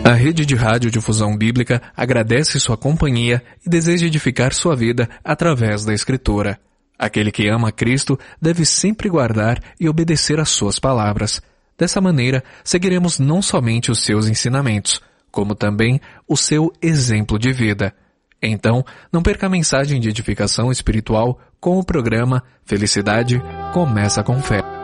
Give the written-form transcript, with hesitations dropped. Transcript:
A Rede de Radiodifusão Bíblica agradece sua companhia e deseja edificar sua vida através da Escritura. Aquele que ama Cristo deve sempre guardar e obedecer às suas palavras. Dessa maneira, seguiremos não somente os seus ensinamentos, como também o seu exemplo de vida. Então, não perca a mensagem de edificação espiritual com o programa Felicidade Começa com Fé.